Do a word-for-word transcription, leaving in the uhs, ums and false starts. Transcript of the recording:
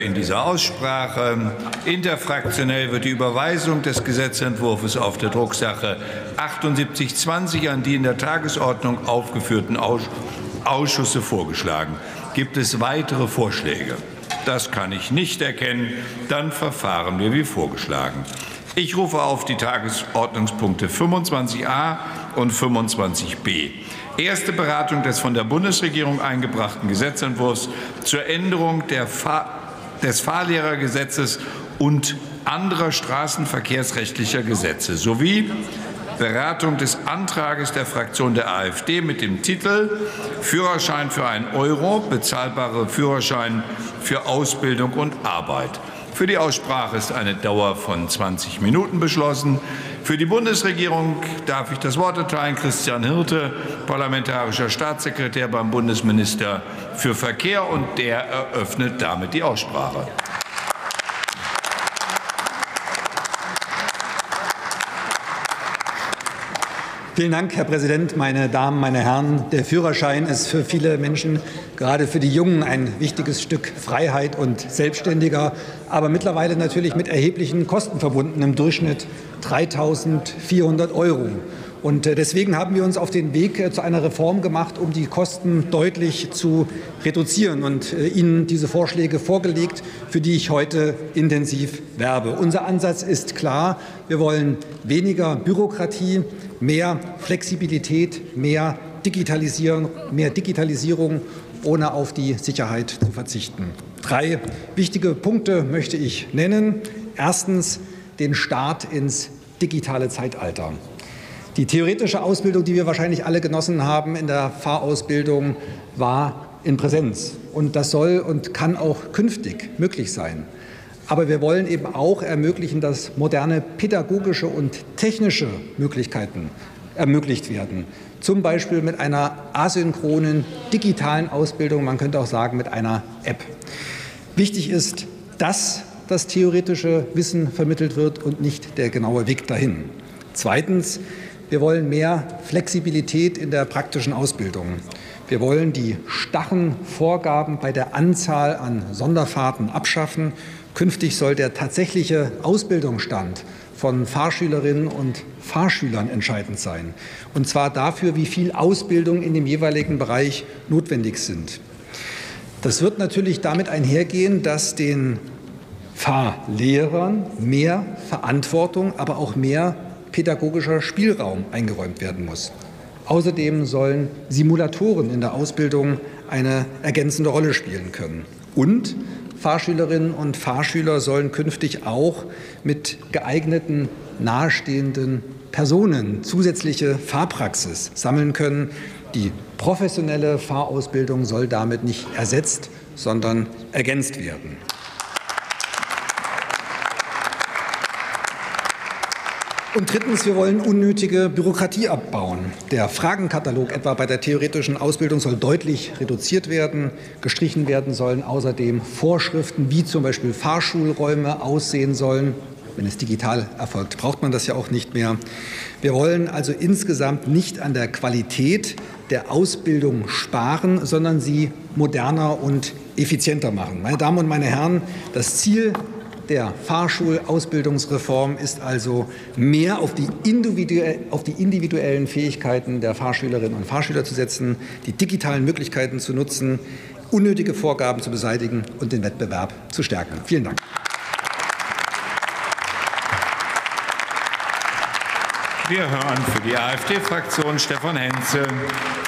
In dieser Aussprache interfraktionell wird die Überweisung des Gesetzentwurfs auf der Drucksache achtundsiebzig zwanzig an die in der Tagesordnung aufgeführten Ausschüsse vorgeschlagen. Gibt es weitere Vorschläge? Das kann ich nicht erkennen. Dann verfahren wir wie vorgeschlagen. Ich rufe auf die Tagesordnungspunkte fünfundzwanzig a und fünfundzwanzig b. Erste Beratung des von der Bundesregierung eingebrachten Gesetzentwurfs zur Änderung der Fahr- des Fahrlehrergesetzes und anderer straßenverkehrsrechtlicher Gesetze sowie Beratung des Antrags der Fraktion der AfD mit dem Titel Führerschein für einen Euro, bezahlbare Führerschein für Ausbildung und Arbeit. Für die Aussprache ist eine Dauer von zwanzig Minuten beschlossen. Für die Bundesregierung darf ich das Wort erteilen Christian Hirte, parlamentarischer Staatssekretär beim Bundesminister für Verkehr, und der eröffnet damit die Aussprache. Vielen Dank, Herr Präsident, meine Damen, meine Herren! Der Führerschein ist für viele Menschen, gerade für die Jungen, ein wichtiges Stück Freiheit und Selbstständiger, aber mittlerweile natürlich mit erheblichen Kosten verbunden, im Durchschnitt dreitausendvierhundert Euro. Und deswegen haben wir uns auf den Weg zu einer Reform gemacht, um die Kosten deutlich zu reduzieren, und Ihnen diese Vorschläge vorgelegt, für die ich heute intensiv werbe. Unser Ansatz ist klar. Wir wollen weniger Bürokratie, mehr Flexibilität, mehr Digitalisieren, mehr Digitalisierung, ohne auf die Sicherheit zu verzichten. Drei wichtige Punkte möchte ich nennen. Erstens den Start ins digitale Zeitalter. Die theoretische Ausbildung, die wir wahrscheinlich alle genossen haben in der Fahrausbildung, war in Präsenz. Und das soll und kann auch künftig möglich sein. Aber wir wollen eben auch ermöglichen, dass moderne pädagogische und technische Möglichkeiten ermöglicht werden. Zum Beispiel mit einer asynchronen digitalen Ausbildung, man könnte auch sagen mit einer App. Wichtig ist, dass das theoretische Wissen vermittelt wird und nicht der genaue Weg dahin. Zweitens, wir wollen mehr Flexibilität in der praktischen Ausbildung. Wir wollen die starren Vorgaben bei der Anzahl an Sonderfahrten abschaffen. Künftig soll der tatsächliche Ausbildungsstand von Fahrschülerinnen und Fahrschülern entscheidend sein, und zwar dafür, wie viel Ausbildung in dem jeweiligen Bereich notwendig sind. Das wird natürlich damit einhergehen, dass den Fahrlehrern mehr Verantwortung, aber auch mehr pädagogischer Spielraum eingeräumt werden muss. Außerdem sollen Simulatoren in der Ausbildung eine ergänzende Rolle spielen können. Und Fahrschülerinnen und Fahrschüler sollen künftig auch mit geeigneten nahestehenden Personen zusätzliche Fahrpraxis sammeln können. Die professionelle Fahrausbildung soll damit nicht ersetzt, sondern ergänzt werden. Und drittens, wir wollen unnötige Bürokratie abbauen. Der Fragenkatalog etwa bei der theoretischen Ausbildung soll deutlich reduziert werden. Gestrichen werden sollen außerdem Vorschriften, wie zum Beispiel Fahrschulräume aussehen sollen. Wenn es digital erfolgt, braucht man das ja auch nicht mehr. Wir wollen also insgesamt nicht an der Qualität der Ausbildung sparen, sondern sie moderner und effizienter machen. Meine Damen und meine Herren, das Ziel der Fahrschulausbildungsreform ist also, mehr auf die, individuell, auf die individuellen Fähigkeiten der Fahrschülerinnen und Fahrschüler zu setzen, die digitalen Möglichkeiten zu nutzen, unnötige Vorgaben zu beseitigen und den Wettbewerb zu stärken. Vielen Dank. Wir hören für die AfD-Fraktion Stefan Henze.